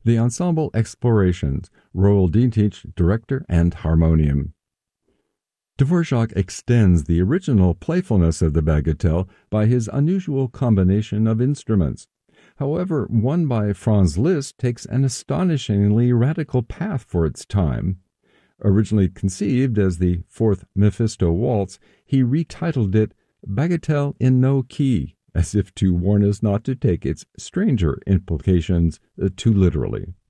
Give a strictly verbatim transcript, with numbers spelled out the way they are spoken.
The Ensemble Explorations, Roel Dietrich, director and harmonium. Dvorak extends the original playfulness of the bagatelle by his unusual combination of instruments. However, one by Franz Liszt takes an astonishingly radical path for its time. Originally conceived as the Fourth Mephisto Waltz, he retitled it Bagatelle in No Key, as if to warn us not to take its stranger implications too literally.